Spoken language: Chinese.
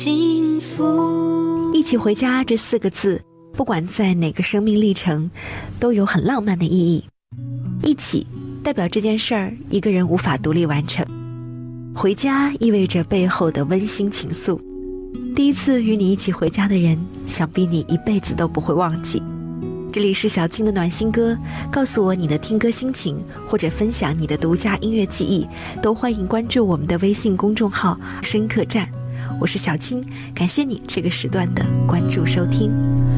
幸福。 一起回家这4个字，不管在哪个生命历程，都有很浪漫的意义。一起代表这件事儿一个人无法独立完成，回家意味着背后的温馨情愫。第一次与你一起回家的人，想必你一辈子都不会忘记。这里是小青的暖心歌，告诉我你的听歌心情，或者分享你的独家音乐记忆，都欢迎关注我们的微信公众号深客站。我是小青，感谢你这个时段的关注收听。